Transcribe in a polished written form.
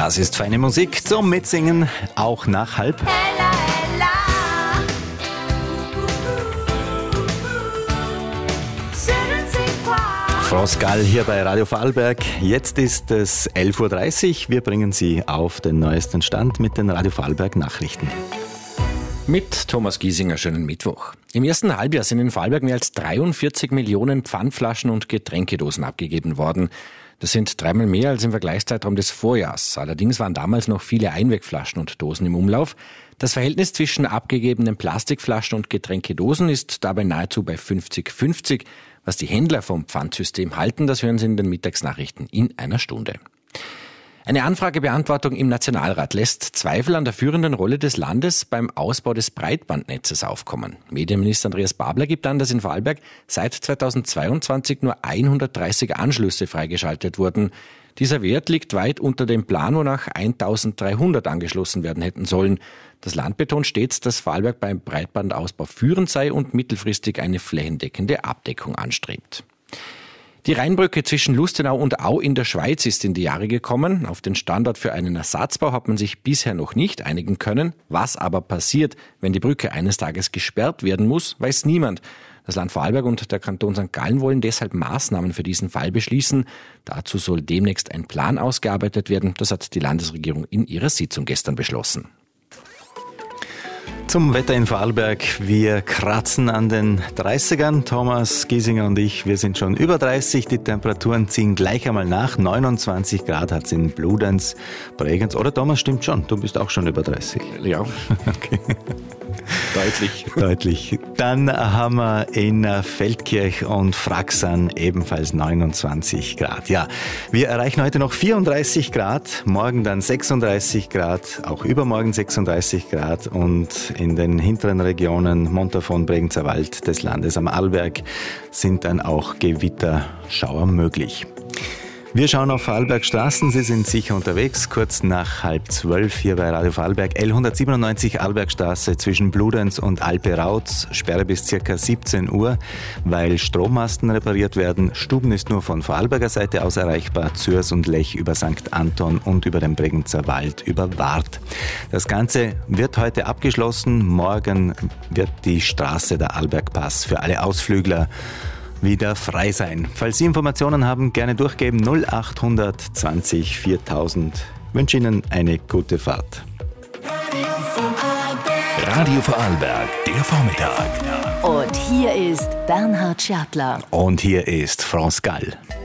Das ist feine Musik zum Mitsingen, auch nach halb. Frau Gall hier bei Radio Vorarlberg. Jetzt ist es 11.30 Uhr. Wir bringen Sie auf den neuesten Stand mit den Radio Vorarlberg Nachrichten. Mit Thomas Giesinger, schönen Mittwoch. Im ersten Halbjahr sind in Vorarlberg mehr als 43 Millionen Pfandflaschen und Getränkedosen abgegeben worden. Das sind dreimal mehr als im Vergleichszeitraum des Vorjahrs. Allerdings waren damals noch viele Einwegflaschen und Dosen im Umlauf. Das Verhältnis zwischen abgegebenen Plastikflaschen und Getränkedosen ist dabei nahezu bei 50-50. Was die Händler vom Pfandsystem halten, das hören Sie in den Mittagsnachrichten in einer Stunde. Eine Anfragebeantwortung im Nationalrat lässt Zweifel an der führenden Rolle des Landes beim Ausbau des Breitbandnetzes aufkommen. Medienminister Andreas Babler gibt an, dass in Vorarlberg seit 2022 nur 130 Anschlüsse freigeschaltet wurden. Dieser Wert liegt weit unter dem Plan, wonach 1300 angeschlossen werden hätten sollen. Das Land betont stets, dass Vorarlberg beim Breitbandausbau führend sei und mittelfristig eine flächendeckende Abdeckung anstrebt. Die Rheinbrücke zwischen Lustenau und Au in der Schweiz ist in die Jahre gekommen. Auf den Standort für einen Ersatzbau hat man sich bisher noch nicht einigen können. Was aber passiert, wenn die Brücke eines Tages gesperrt werden muss, weiß niemand. Das Land Vorarlberg und der Kanton St. Gallen wollen deshalb Maßnahmen für diesen Fall beschließen. Dazu soll demnächst ein Plan ausgearbeitet werden. Das hat die Landesregierung in ihrer Sitzung gestern beschlossen. Zum Wetter in Vorarlberg. Wir kratzen an den 30ern. Thomas Giesinger und ich, wir sind schon über 30. Die Temperaturen ziehen gleich einmal nach. 29 Grad hat es in Bludenz, Bregenz. Oder Thomas, stimmt schon, du bist auch schon über 30. Ja. Okay. Deutlich. Dann haben wir in Feldkirch und Fraxern ebenfalls 29 Grad. Ja, wir erreichen heute noch 34 Grad, morgen dann 36 Grad, auch übermorgen 36 Grad und in den hinteren Regionen Montafon, Bregenzer Wald des Landes am Arlberg sind dann auch Gewitterschauer möglich. Wir schauen auf Vorarlberg Straßen. Sie sind sicher unterwegs. Kurz nach 11:30 hier bei Radio Vorarlberg. L197 Arlbergstraße zwischen Bludenz und Alpe-Rautz. Sperre bis ca. 17 Uhr, weil Strommasten repariert werden. Stuben ist nur von Vorarlberger Seite aus erreichbar. Zürs und Lech über St. Anton und über den Bregenzer Wald über Wart. Das Ganze wird heute abgeschlossen. Morgen wird die Straße der Arlbergpass für alle Ausflügler wieder frei sein. Falls Sie Informationen haben, gerne durchgeben 0800 20 4000. Ich wünsche Ihnen eine gute Fahrt. Radio Vorarlberg, der Vormittag. Und hier ist Bernhard Schertler. Und hier ist France Gall.